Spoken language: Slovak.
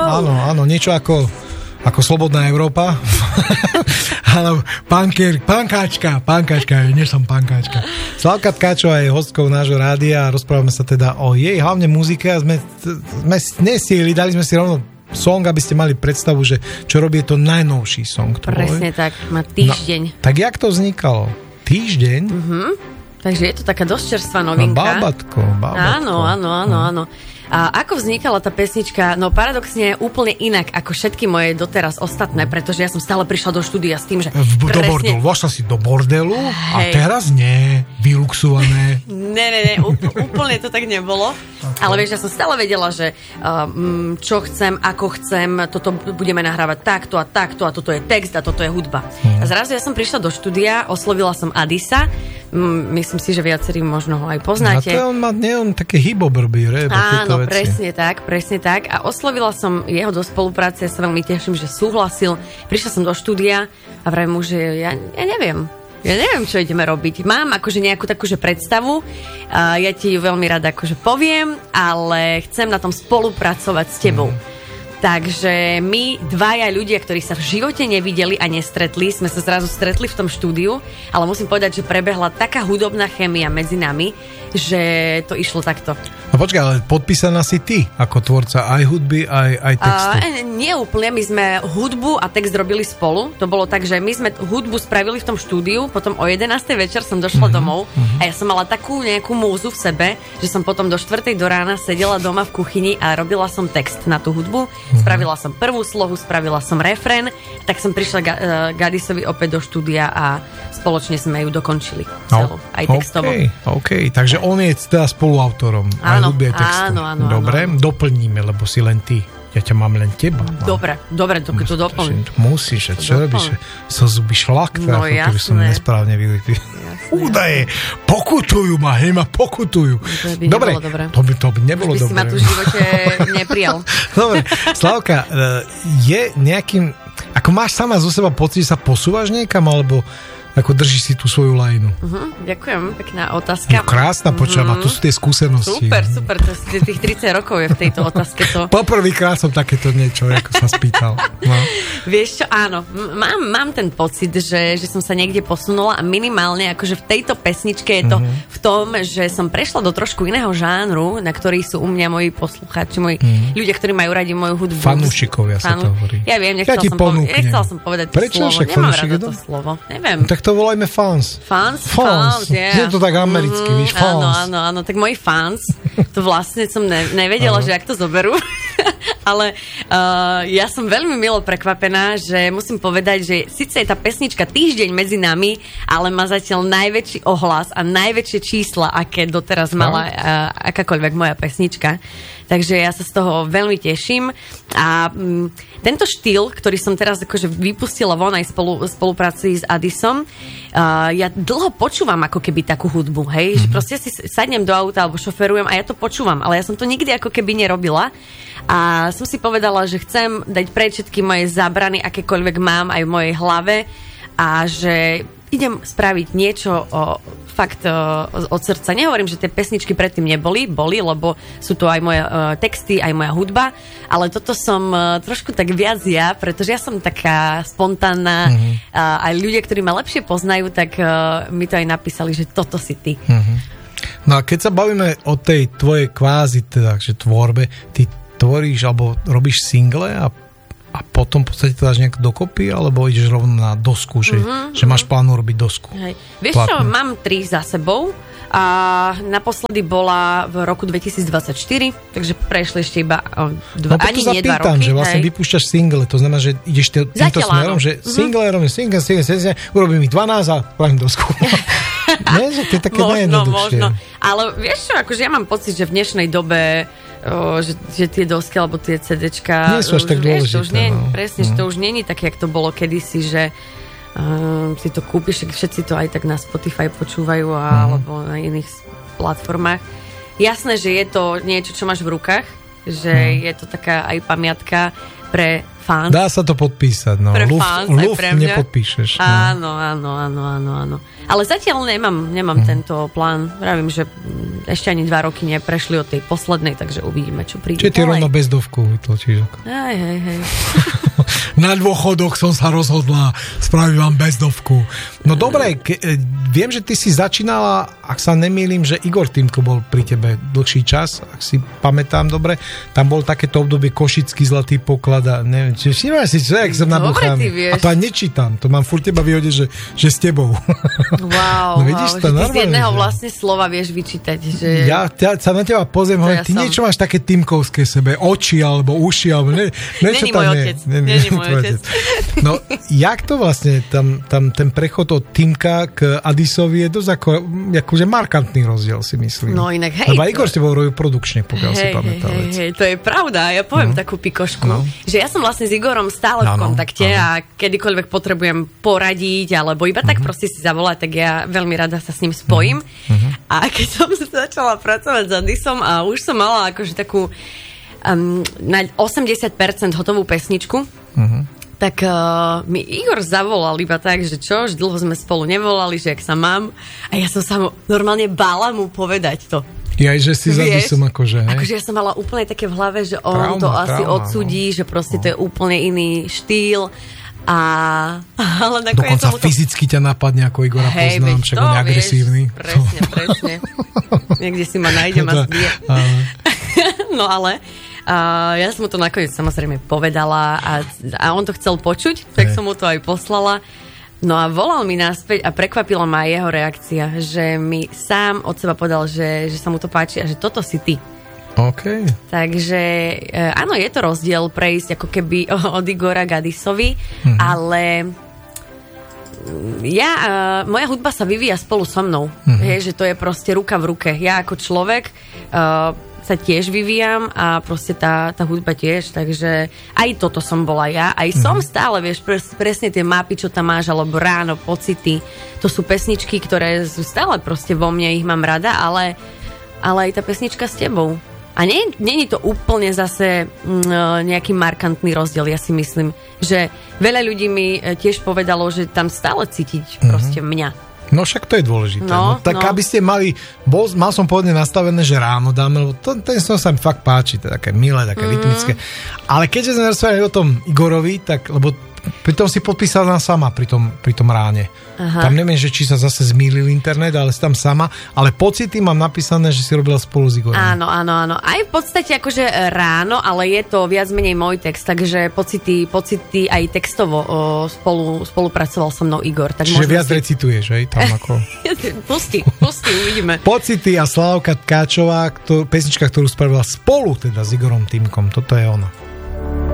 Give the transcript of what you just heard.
Áno, niečo ako Slobodná Európa. Áno, pankáčka, nie som pankáčka. Slávka Tkáčová je hostkou nášho rádia a rozprávame sa teda o jej hlavne muzike a sme nestihli, dali sme si rovno song, aby ste mali predstavu, že čo robí to najnovší song. Presne tak, má týždeň. No, tak jak to vznikalo? Týždeň? Takže je to taká dosť čerstvá novinka. Bábatko. Áno. A ako vznikala tá pesnička? No paradoxne úplne inak ako všetky moje doteraz ostatné, pretože ja som stále prišla do štúdia s tým, že do bordelu. Vošla si do bordelu a teraz nie. Vyluxované. Ne, úplne to tak nebolo. Okay. Ale vieš, ja som stále vedela, že čo chcem, ako chcem, toto budeme nahrávať takto a toto je text a toto je hudba. A zrazu ja som prišla do štúdia, oslovila som Adisa, myslím si, že viacerí možno ho aj poznáte. A to on také hip-hop-robí, áno, presne tak. A oslovila som jeho do spolupráce, ja sa veľmi teším, že súhlasil. Prišla som do štúdia a vravím mu, že ja neviem, čo ideme robiť. Mám akože nejakú takúže predstavu, ja ti ju veľmi rada akože poviem, ale chcem na tom spolupracovať s tebou. Takže my dvaja ľudia, ktorí sa v živote nevideli a nestretli, sme sa zrazu stretli v tom štúdiu, ale musím povedať, že prebehla taká hudobná chémia medzi nami, že to išlo takto. No počkaj, ale podpísaná si ty ako tvorca aj hudby, aj textu. Nie úplne, my sme hudbu a text robili spolu. To bolo tak, že my sme hudbu spravili v tom štúdiu, potom o 11. večer som došla domov a ja som mala takú nejakú múzu v sebe, že som potom do 4. do rána sedela doma v kuchyni a robila som text na tú hudbu. Spravila som prvú slohu, spravila som refrén, tak som prišla Gadisovi opäť do štúdia a spoločne sme ju dokončili celú, aj textovo. OK, takže on je teda spoluautorom aj hudby, aj textu. Áno. Dobre, doplníme, lebo si len ty. Ja ťa mám len teba. Dobre, to doplním. Musíš, čo robíš? So zuby šlak, ktorý som nesprávne vylitý. Údaje, pokutujú ma, pokutujú. Dobre, to by nebolo dobre. By si ma tu v živote neprijal. Dobre, Slávka, je nejakým, ako máš sama zo seba pocit, že sa posúvaš niekam, alebo ako držíš si tú svoju lajnu? Ďakujem, pekná otázka. No, krásna, počujem, a tu sú tie skúsenosti. Super, to z tých 30 rokov je v tejto otázke to. Poprvýkrát som takéto niečo, ako sa spýtal. No. Vieš čo, áno, mám ten pocit, že som sa niekde posunula a minimálne, akože v tejto pesničke je to v tom, že som prešla do trošku iného žánru, na ktorý sú u mňa moji poslucháči, moji ľudia, ktorí majú radi moju hudbu. Fanúšikovia sa to hovorí. Ja viem, nechcel som povedať to slovo. Nemám rada to slovo. Neviem. To volajme fans. Fans, yeah. Je to tak americky, víš, fans. Áno, tak moji fans, to vlastne som nevedela, že jak to zoberú. Ale ja som veľmi milo prekvapená, že musím povedať, že síce je tá pesnička týždeň medzi nami, ale má zatiaľ najväčší ohlas a najväčšie čísla, aké doteraz mala akákoľvek moja pesnička. Takže ja sa z toho veľmi teším. A tento štýl, ktorý som teraz akože vypustila von aj spolupráci s Adisom, ja dlho počúvam ako keby takú hudbu, hej? Že proste si sadnem do auta alebo šoferujem a ja to počúvam, ale ja som to nikdy ako keby nerobila. A som si povedala, že chcem dať preč všetky moje zábrany, akékoľvek mám aj v mojej hlave a že idem spraviť niečo fakt od srdca. Nehovorím, že tie pesničky predtým boli, lebo sú to aj moje texty, aj moja hudba, ale toto som trošku tak viac ja, pretože ja som taká spontánna a ľudia, ktorí ma lepšie poznajú, tak mi to aj napísali, že toto si ty. No a keď sa bavíme o tej tvojej kvázi teda, že tvorbe, ty tvoríš alebo robíš single a potom v podstate to dáš nejak dokopy, alebo ideš rovno na dosku, že máš plánu robiť dosku. Hej. Vieš čo, mám 3 za sebou a naposledy bola v roku 2024, takže prešli ešte iba 2 roky. Že vlastne vypúšťaš single, to znamená, že ideš týmto smerom, že single, urobím ich 12 a spravím dosku. Nie, že to je také najjednoduchšie. Možno. Ale vieš čo, akože ja mám pocit, že v dnešnej dobe že tie dosky alebo tie CDčka nie sú až tak dôležité. Presne, že to už nie je také, jak to bolo kedysi, že si to kúpiš, všetci to aj tak na Spotify počúvajú alebo na iných platformách. Jasné, že je to niečo, čo máš v rukách, že je to taká aj pamiatka pre fans. Dá sa to podpísať, no. Pre fans, Luft aj pre mňa. nepodpíšeš. No. Áno. Ale zatiaľ nemám tento plán. Vravím, že ešte ani 2 roky neprešli od tej poslednej, takže uvidíme, čo príde. Čiže ty rovno bezdovku vytlačíš. Hej. Na dôchodoch som sa rozhodla, spravím vám bezdovku. No dobre, viem, že ty si začínala, ak sa nemýlim, že Igor Týmko bol pri tebe dlhší čas, ak si pamätám dobre, tam bol takéto obdobie Košický zlatý poklad a neviem, či všimáš si človek, som nabuchaný. A to aj nečítam, to mám furt teba vyhodieť, že s tebou. Wow, no vidíš to, že ty normálne, z jedného že... vlastne slova vieš vyčítať. Že... Ja sa na teba pozriem, hovorím, ty niečo máš také Týmkovské sebe, oči alebo uši, alebo niečo tam je. Není môj otec. No, jak to vlastne, tam ten prechod od Týmka k Adisovi je dosť akože markantný rozdiel, si myslím. No inak, hej. Lebo Igor s tebou robil produkčne, pokiaľ si pamätám. Hej, to je pravda, ja poviem takú pikošku, že ja som vlastne s Igorom stále v kontakte a kedykoľvek potrebujem poradiť, alebo iba tak proste si zavolať, tak ja veľmi rada sa s ním spojím. A keď som začala pracovať s Adisom a už som mala akože takú na 80% hotovú pesničku, tak mi Igor zavolal iba tak, že čo, že dlho sme spolu nevolali, že jak sa mám. A ja som sa normálne bála mu povedať to. Ja, že si za Adisom akože, hej? Akože ja som mala úplne také v hlave, že on to asi odsudí, že proste to je úplne iný štýl. Ale nakoniec dokonca fyzicky ťa napadne, ako Igora poznám, však on je agresívny. Presne. Niekde si ma nájdem a zbije. No ale ja som mu to nakoniec samozrejme povedala a on to chcel počuť, tak som mu to aj poslala. No a volal mi naspäť a prekvapila ma jeho reakcia, že mi sám od seba povedal, že sa mu to páči a že toto si ty. OK. Takže áno, je to rozdiel prejsť ako keby od Igora k Adisovi, ale moja hudba sa vyvíja spolu so mnou. Že to je proste ruka v ruke. Ja ako človek sa tiež vyvíjam a proste tá hudba tiež, takže aj toto som bola ja, aj som stále, vieš, presne tie mapy, čo tam máš, alebo ráno, pocity, to sú pesničky, ktoré sú stále proste vo mne, ich mám rada, ale aj tá pesnička s tebou. A nie je to úplne zase nejaký markantný rozdiel, ja si myslím, že veľa ľudí mi tiež povedalo, že tam stále cítiť proste mňa. No však to je dôležité. No, tak aby ste mali, mal som pôvodne nastavené, že ráno dáme, lebo ten som sa mi fakt páči, to je také milé, také rytmické. Ale keďže sme rozprávali o tom Igorovi, tak, lebo pritom si podpísala sama pri tom ráne. Aha. Tam neviem, že či sa zase zmýlil internet, ale si tam sama, ale pocity mám napísané, že si robila spolu s Igorom. Áno. Aj v podstate akože ráno, ale je to viac menej môj text, takže pocity aj textovo spolupracoval so mnou Igor. Tak čiže viac recituješ, hej? Tam ako... Pusti, uvidíme. Pocity a Slávka Tkáčová, pesnička, ktorú spravila spolu teda s Igorom Týmkom. Toto je ona.